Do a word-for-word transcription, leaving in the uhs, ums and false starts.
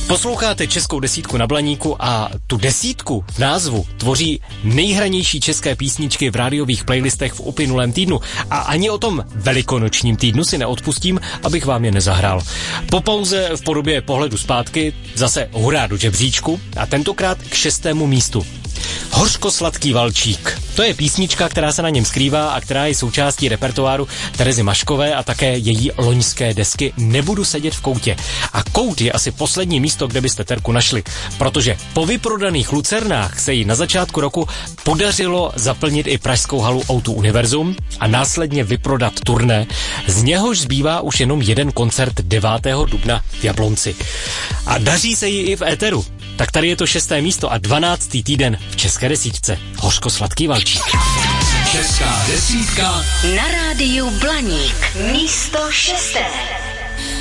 Posloucháte Českou desítku na Blaníku a tu desítku v názvu tvoří nejhranější české písničky v rádiových playlistech v uplynulém týdnu a ani o tom velikonočním týdnu si neodpustím, abych vám je nezahrál. Po pauze v podobě pohledu zpátky zase hurá do žebříčku a tentokrát k šestému místu. Hořko-sladký valčík. To je písnička, která se na něm skrývá a která je součástí repertoáru Terezy Maškové a také její loňské desky Nebudu sedět v koutě. A kout je asi poslední místo, kde byste Terku našli, protože po vyprodaných lucernách se jí na začátku roku podařilo zaplnit i pražskou halu ó dva Univerzum a následně vyprodat turné, z něhož zbývá už jenom jeden koncert devátého dubna v Jablonci. A daří se jí i v éteru. Tak tady je to šesté místo a dvanáctý týden v České desítce. Hořko-sladký valčík. Česká desítka na rádiu Blaník. Místo šesté.